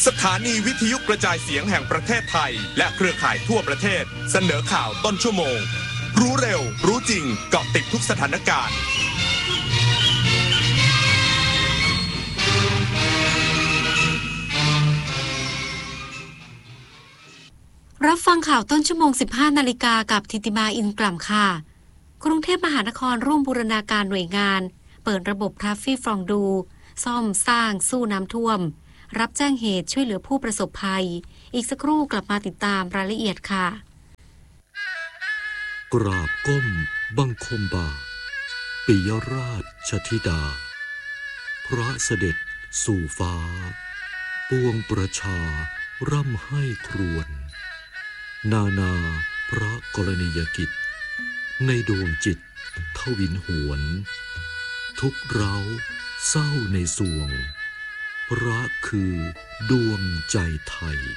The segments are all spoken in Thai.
สถานีวิทยุกระจายเสียงแห่งประเทศไทยและเครือข่ายทั่วประเทศเสนอข่าวต้นชั่วโมงรู้เร็วรู้จริงเกาะติดทุกสถานการณ์รับฟังข่าวต้นชั่วโมง 15 นาฬิกากับธิติมาอินกล่ำค่ะกรุงเทพมหานครร่วมบูรณาการหน่วยงานเปิดระบบทราฟฟี่ฟองดูซ่อมสร้างสู้น้ำท่วมรับแจ้งเหตุช่วยเหลือผู้ประสบภัยอีกสักครู่กลับมาติดตามรายละเอียดค่ะกราบก้มบังคมบาทปิยราชธิดาพระเสด็จสู่ฟ้าปวงประชาร่ำให้ครวญนาพระกรณียกิจในดวงจิตทวินหวนทุกเร้าเศร้าในสวงพระคือดวงใจไทย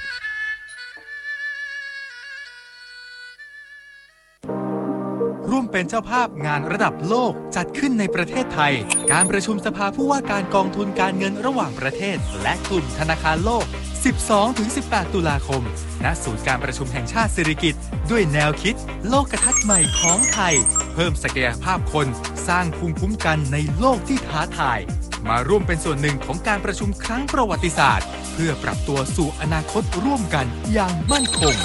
ร่วมเป็นเจ้าภาพงานระดับโลกจัดขึ้นในประเทศไทยการประชุมสภาผู้ว่าการกองทุนการเงินระหว่างประเทศและกลุ่มธนาคารโลก 12-18 ตุลาคมณศูนย์การประชุมแห่งชาติสิริกิติ์ด้วยแนวคิดโลกทัศน์ใหม่ของไทยเพิ่มศักยภาพคนสร้างภูมิคุ้มกันในโลกที่ท้าทายมาร่วมเป็นส่วนหนึ่งของการประชุมครั้งประวัติศาสตร์เพื่อปรับตัวสู่อนาคตร่วมกันอย่างมั่นคง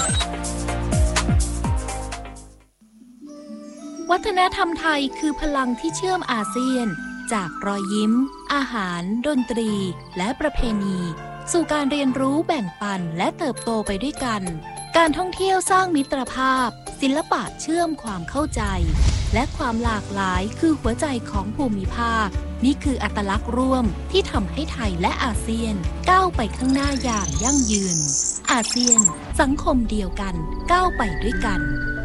วัฒนธรรมไทยคือพลังที่เชื่อมอาเซียนจากรอยยิ้มอาหารดนตรีและประเพณีสู่การเรียนรู้แบ่งปันและเติบโตไปด้วยกันการท่องเที่ยวสร้างมิตรภาพศิลปะเชื่อมความเข้าใจและความหลากหลายคือหัวใจของภูมิภาคนี่คืออัตลักษณ์ร่วมที่ทำให้ไทยและอาเซียนก้าวไปข้างหน้าอย่างยั่งยืนอาเซียนสังคมเดียวกันก้าวไปด้วยกัน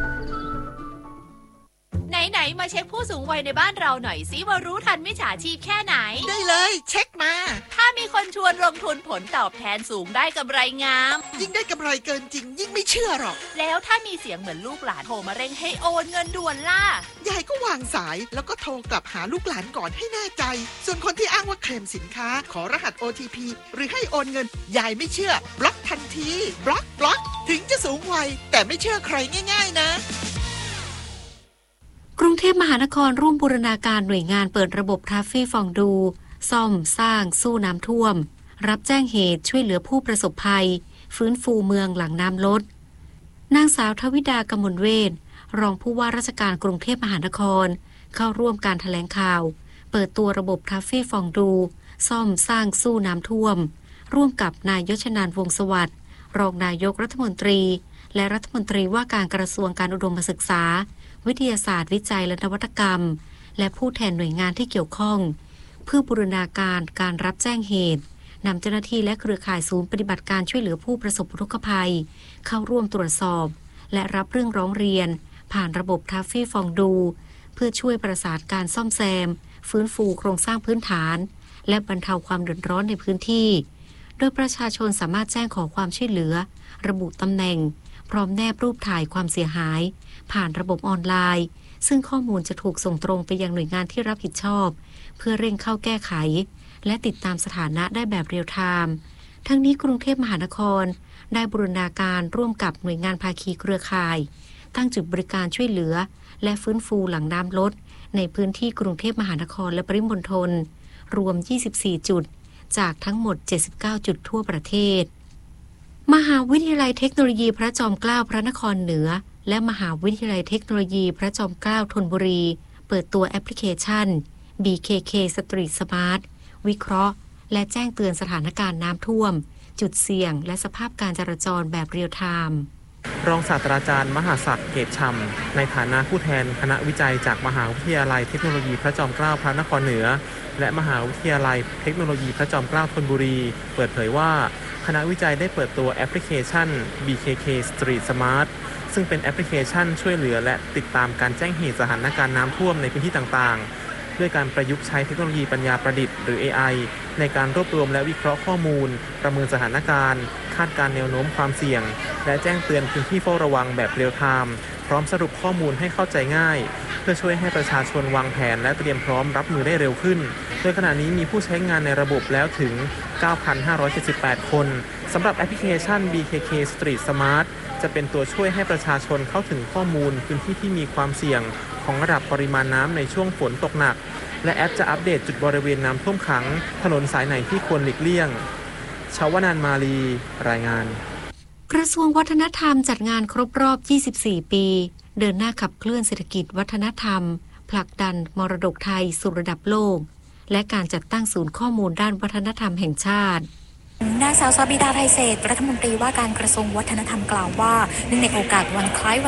ไหนๆมาเช็คผู้สูงวัยในบ้านเราหน่อยสิว่ารู้ทันมิจฉาชีพแค่ไหนได้เลยเช็คมาถ้ามีคนชวนลงทุนผลตอบแทนสูงได้กำไรงามยิ่งได้กำไรเกินจริงยิ่งไม่เชื่อหรอกแล้วถ้ามีเสียงเหมือนลูกหลานโทรมาเร่งให้โอนเงินด่วนล่ะยายก็วางสายแล้วก็โทรกลับหาลูกหลานก่อนให้แน่ใจส่วนคนที่อ้างว่าเคลมสินค้าขอรหัส OTP หรือให้โอนเงินยายไม่เชื่อบล็อกทันทีบล็อกถึงจะสูงวัยแต่ไม่เชื่อใครง่ายๆนะกรุงเทพมหานครร่วมบูรณาการหน่วยงานเปิดระบบทราฟฟี่ฟองดูซ่อมสร้างสู้น้ำท่วมรับแจ้งเหตุช่วยเหลือผู้ประสบภัยฟื้นฟูเมืองหลังน้ำลดนางสาวทวิดากมลเวชรองผู้ว่าราชการกรุงเทพมหานครเข้าร่วมการแถลงข่าวเปิดตัวระบบทราฟฟี่ฟองดูซ่อมสร้างสู้น้ำท่วมร่วมกับนายยศนานท์วงศ์สวัสดิ์รองนายกรัฐมนตรีและรัฐมนตรีว่าการกระทรวงการอุดมศึกษาวิทยาศาสตร์วิจัยและนวัตกรรมและผู้แทนหน่วยงานที่เกี่ยวข้องเพื่อบูรณาการการรับแจ้งเหตุนำเจ้าหน้าที่และเครือข่ายศูนย์ปฏิบัติการช่วยเหลือผู้ประสบอุทกภัยเข้าร่วมตรวจสอบและรับเรื่องร้องเรียนผ่านระบบทราฟฟี่ฟองดูเพื่อช่วยประสานการซ่อมแซมฟื้นฟูโครงสร้างพื้นฐานและบรรเทาความเดือดร้อนในพื้นที่โดยประชาชนสามารถแจ้งขอความช่วยเหลือระบุตำแหน่งพร้อมแนบรูปถ่ายความเสียหายผ่านระบบออนไลน์ซึ่งข้อมูลจะถูกส่งตรงไปยังหน่วยงานที่รับผิดชอบเพื่อเร่งเข้าแก้ไขและติดตามสถานะได้แบบเรียลไทม์ทั้งนี้กรุงเทพมหานครได้บูรณาการร่วมกับหน่วยงานภาคีเครือข่ายตั้งจุดบริการช่วยเหลือและฟื้นฟูหลังน้ำลดในพื้นที่กรุงเทพมหานครและปริมณฑลรวม24จุดจากทั้งหมด79จุดทั่วประเทศมหาวิทยาลัยเทคโนโลยีพระจอมเกล้าพระนครเหนือและมหาวิทยาลัยเทคโนโลยีพระจอมเกล้าธนบุรีเปิดตัวแอปพลิเคชัน BKK Street Smart วิเคราะห์และแจ้งเตือนสถานการณ์น้ำท่วมจุดเสี่ยงและสภาพการจราจรแบบเรียลไทม์รองศาสตราจารย์มหาศักดิ์เกตฉ่ำในฐานะผู้แทนคณะวิจัยจากมหาวิทยาลัยเทคโนโลยีพระจอมเกล้าพระนครเหนือและมหาวิทยาลัยเทคโนโลยีพระจอมเกล้าธนบุรีเปิดเผยว่าคณะวิจัยได้เปิดตัวแอปพลิเคชัน BKK Street Smart ซึ่งเป็นแอปพลิเคชันช่วยเหลือและติดตามการแจ้งเหตุสถานการณ์น้ำท่วมในพื้นที่ต่างๆด้วยการประยุกต์ใช้เทคโนโลยีปัญญาประดิษฐ์หรือ AI ในการรวบรวมและวิเคราะห์ข้อมูลประเมินสถานการณ์คาดการณ์แนวโน้มความเสี่ยงและแจ้งเตือนพื้นที่เฝ้าระวังแบบเรียลไทม์พร้อมสรุปข้อมูลให้เข้าใจง่ายเพื่อช่วยให้ประชาชนวางแผนและเตรียมพร้อมรับมือได้เร็วขึ้นโดยขณะนี้มีผู้ใช้งานในระบบแล้วถึง 9,578 คนสำหรับแอปพลิเคชัน BKK Street Smart จะเป็นตัวช่วยให้ประชาชนเข้าถึงข้อมูลพื้นที่ที่มีความเสี่ยงของระดับปริมาณน้ำในช่วงฝนตกหนักและแอปจะอัปเดตจุดบริเวณน้ำท่วมขังถนนสายไหนที่ควรหลีกเลี่ยงชาวนันท์มาลีรายงานกระทรวงวัฒนธรรมจัดงานครบรอบ 24 ปี เดินหน้าขับเคลื่อนเศรษฐกิจวัฒนธรรมผลักดันมรดกไทยสู่ระดับโลกและการจัดตั้งศูนย์ข้อมูลด้านวัฒนธรรมแห่งชาตินางสาวซาบิดาไทยเศรษฐ์รัฐมนตรีว่าการกระทรวงวัฒนธรรมกล่าวว่าเนื่องในโอกาสวันคล้ายวัน